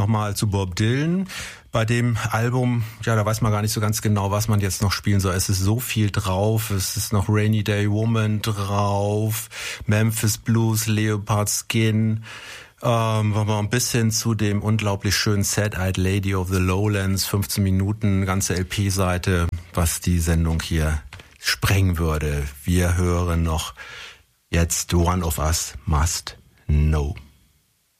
Nochmal zu Bob Dylan. Bei dem Album, ja, da weiß man gar nicht so ganz genau, was man jetzt noch spielen soll. Es ist so viel drauf. Es ist noch Rainy Day Woman drauf, Memphis Blues, Leopard Skin, ein bisschen zu dem unglaublich schönen Sad-Eyed Lady of the Lowlands, 15 Minuten, ganze LP-Seite, was die Sendung hier sprengen würde. Wir hören noch jetzt One of Us Must Know.